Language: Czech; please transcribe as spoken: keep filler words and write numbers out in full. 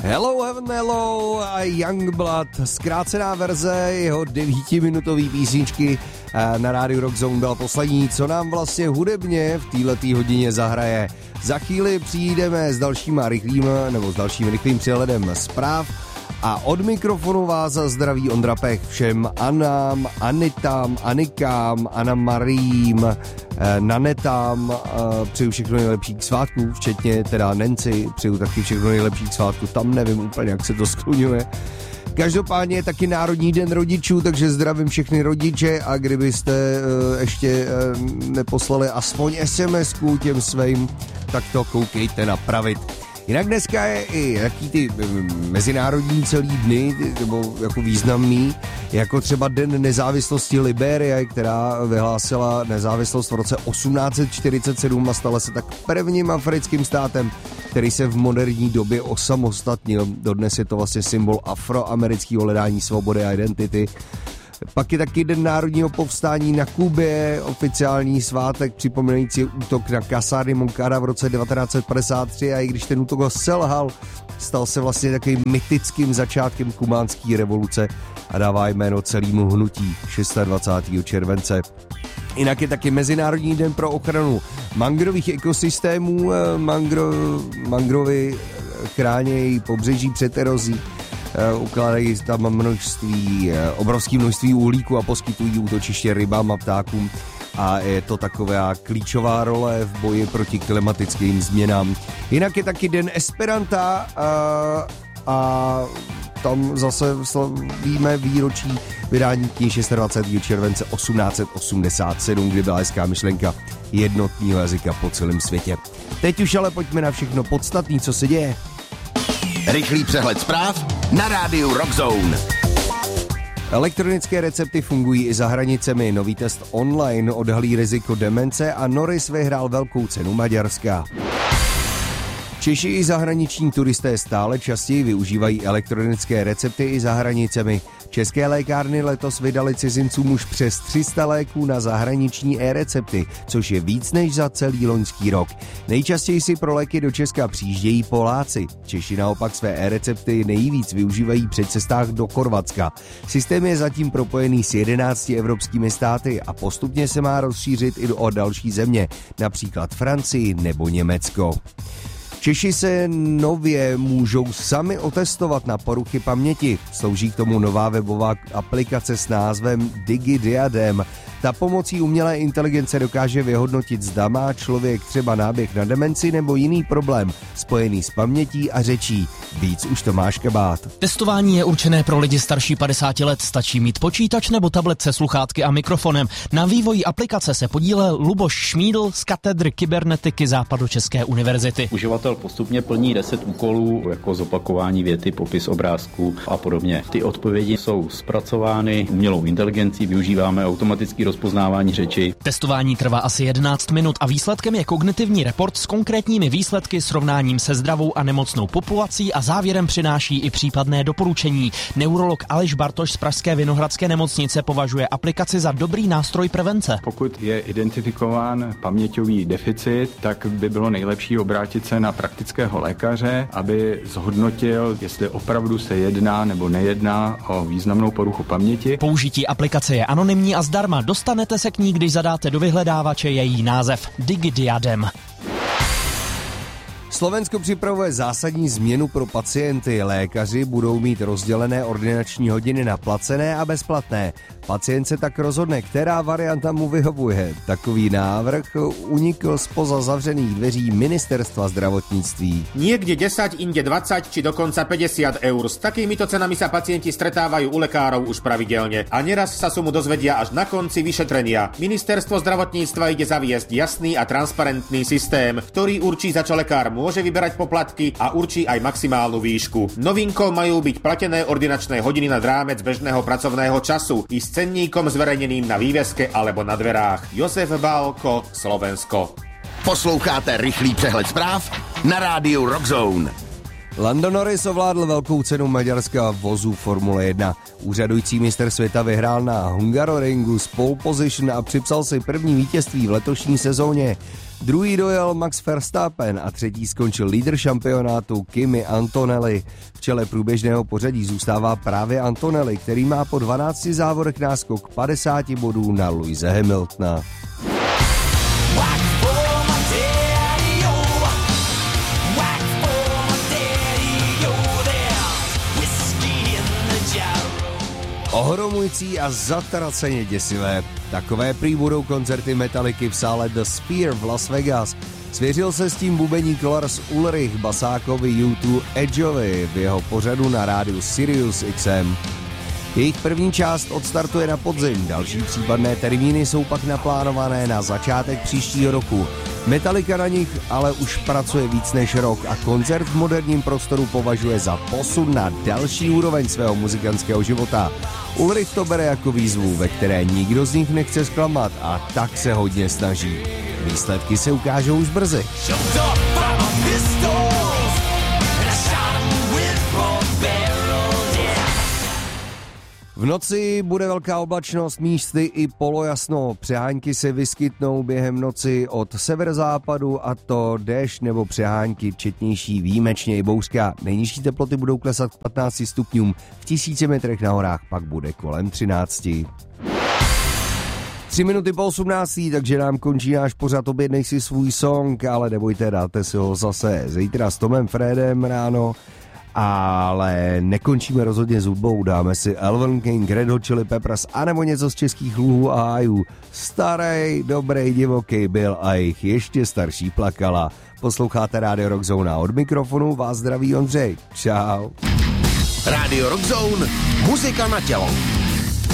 Hello Heaven Hello a Youngblood, zkrácená verze jeho devítiminutové písničky na rádiu Rock Zone byla poslední, co nám vlastně hudebně v této hodině zahraje. Za chvíli přijdeme s dalšíma rychlým, nebo s dalším rychlým přehledem zpráv a od mikrofonu vás zdraví Ondra Pech všem Anám, Anitám, Anikám, Anna Marím, Nanetám, přeju všechno nejlepší k svátku, včetně teda Nancy, přeju taky všechno nejlepší k svátku, tam nevím úplně, jak se to skloňuje. Každopádně je taky Národní den rodičů, takže zdravím všechny rodiče a kdybyste uh, ještě uh, neposlali aspoň es em esku těm svým, tak to koukejte napravit. Jinak dneska je i jaký ty mezinárodní celý dny, nebo jako významný, jako třeba Den nezávislosti Libérie, která vyhlásila nezávislost v roce osmnáct set čtyřicet sedm a stala se tak prvním africkým státem, který se v moderní době osamostatnil. Dodnes je to vlastně symbol afroamerického hledání svobody a identity. Pak je taky Den národního povstání na Kubě, oficiální svátek připomínající útok na kasárny Moncada v roce devatenáct set padesát tři a i když ten útok ho selhal, stal se vlastně takovým mytickým začátkem kubánské revoluce a dává jméno celému hnutí dvacátého šestého července. Jinak je taky Mezinárodní den pro ochranu mangrových ekosystémů. Mangro, mangrovy chránějí pobřeží před erozí. Ukládají tam množství, obrovské množství uhlíku a poskytují útočiště rybám a ptákům a je to taková klíčová role v boji proti klimatickým změnám. Jinak je taky Den Esperanta a, a tam zase slavíme výročí vydání knihy dvacátého šestého července osmnáct set osmdesát sedm, kdy byla hezká myšlenka jednotného jazyka po celém světě. Teď už ale pojďme na všechno podstatné, co se děje. Rychlý přehled zpráv na rádiu Rock Zone. Elektronické recepty fungují i za hranicemi. Nový test online odhalí riziko demence a Norris vyhrál velkou cenu Maďarska. Češi i zahraniční turisté stále častěji využívají elektronické recepty i za hranicemi. České lékárny letos vydali cizincům už přes tři sta léků na zahraniční e-recepty, což je víc než za celý loňský rok. Nejčastěji si pro léky do Česka přijíždějí Poláci. Češi naopak své e-recepty nejvíc využívají při cestách do Chorvatska. Systém je zatím propojený s jedenácti evropskými státy a postupně se má rozšířit i o další země, například Francii nebo Německo. Češi se nově můžou sami otestovat na poruchy paměti. Slouží k tomu nová webová aplikace s názvem DigiDiadem. Ta pomocí umělé inteligence dokáže vyhodnotit, zda má člověk třeba náběh na demenci nebo jiný problém spojený s pamětí a řečí. Víc už Tomáš Kabát. Testování je určené pro lidi starší padesáti let. Stačí mít počítač nebo tablet se sluchátky a mikrofonem. Na vývoji aplikace se podílel Luboš Šmídl z katedry kybernetiky Západočeské univerzity. Uživatel postupně plní deset úkolů, jako zopakování věty, popis obrázků a podobně. Ty odpovědi jsou zpracovány umělou inteligencí, využíváme automatický rozpoznávání řeči. Testování trvá asi jedenáct minut a výsledkem je kognitivní report s konkrétními výsledky, srovnáním se zdravou a nemocnou populací a závěrem přináší i případné doporučení. Neurolog Aleš Bartoš z pražské Vinohradské nemocnice považuje aplikaci za dobrý nástroj prevence. Pokud je identifikován paměťový deficit, tak by bylo nejlepší obrátit se na praktického lékaře, aby zhodnotil, jestli opravdu se jedná nebo nejedná o významnou poruchu paměti. Použití aplikace je anonymní a zdarma. Dostanete se k ní, když zadáte do vyhledávače její název DigiDiadem. Slovensko připravuje zásadní změnu pro pacienty. Lékaři budou mít rozdělené ordinační hodiny na placené a bezplatné. Pacient se tak rozhodne, která varianta mu vyhovuje. Takový návrh unikl spoza zavřených dveří ministerstva zdravotníctví. Niekde desať, inde dvadsať či dokonca päťdesiat eur. S takýmito cenami sa pacienti stretávajú u lekárov už pravidelne. A neraz sa sumu dozvedia až na konci vyšetrenia. Ministerstvo zdravotníctva ide zaviesť jasný a transparentný systém, ktorý určí, za čo lekár môže vyberať poplatky a určí aj maximálnu výšku. Novinkou majú byť platené ordinačné hodiny nad rámec bežného pracovného času i s cenníkom zverejneným na výveske alebo na dverách. Josef Bálko, Slovensko. Posloucháte rychlý přehled zpráv na rádiu Rock Zone. Lando Norris ovládl velkou cenu Maďarska vozů Formule jedna. Úřadující mistr světa vyhrál na Hungaroringu z pole position a připsal si první vítězství v letošní sezóně. Druhý dojel Max Verstappen a třetí skončil lídr šampionátu Kimi Antonelli. V čele průběžného pořadí zůstává právě Antonelli, který má po dvanácti závodech náskok padesáti bodů na Lewise Hamiltona. Ohromující a zatraceně děsivé. Takové prý budou koncerty Metallicy v sále The Sphere v Las Vegas. Svěřil se s tím bubeník Lars Ulrich basákovi U dva Edgeovi v jeho pořadu na rádiu Sirius X M. Jejich první část odstartuje na podzim, další případné termíny jsou pak naplánované na začátek příštího roku. Metallica na nich ale už pracuje víc než rok a koncert v moderním prostoru považuje za posun na další úroveň svého muzikantského života. Ulrich to bere jako výzvu, ve které nikdo z nich nechce zklamat a tak se hodně snaží. Výsledky se ukážou už brzy. V noci bude velká oblačnost, místy i polojasno. Přehánky se vyskytnou během noci od severozápadu a to déšť nebo přehánky četnější výjimečně i bouřka. Nejnižší teploty budou klesat k patnácti stupňům, v tisíci metrech na horách pak bude kolem třinácti. Tři minuty po osmnácti, takže nám končí náš pořad Objednej si svůj song, ale nebojte, dáte si ho zase zítra s Tomem Fredem ráno. Ale nekončíme rozhodně s hudbou, dáme si Alvin King, Red Hot Chili Peppers anebo něco z českých luhů a hájů. Starej, dobrý, divoký byl a jich ještě starší plakala. Posloucháte Rádio Rock Zone a od mikrofonu vás zdraví Ondřej. Čau. Rádio Rock Zone, muzika na tělo.